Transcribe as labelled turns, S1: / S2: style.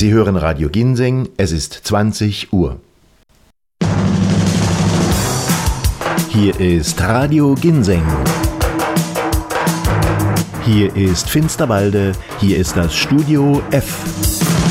S1: Sie hören Radio Ginseng, es ist 20 Uhr. Hier ist Radio Ginseng. Hier ist Finsterwalde, hier ist das Studio F.